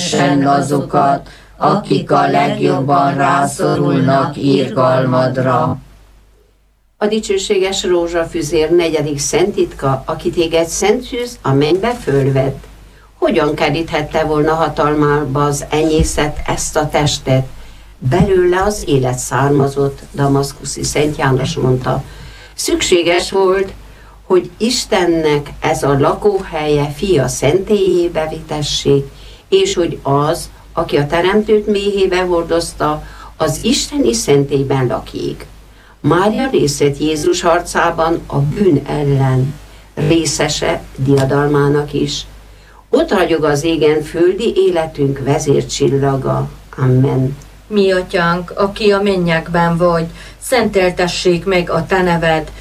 különösen azokat, akik a legjobban rászorulnak irgalmadra. A dicsőséges rózsafüzér negyedik szent titka, aki téged szent szűz, a mennybe fölvett. Hogyan keríthette volna hatalmába az enyészet ezt a testet? Belőle az élet származott, damaszkuszi Szent János mondta. Szükséges volt, hogy Istennek ez a lakóhelye fia szentélyébe vitessék, és hogy az, aki a teremtőt méhébe hordozta, az isteni szentélyben lakik. Mária részt Jézus harcában a bűn ellen, részese diadalmának is. Ott ragyog az égen földi életünk vezércsillaga. Amen. Mi atyánk, aki a mennyekben vagy, szenteltessék meg a te neved,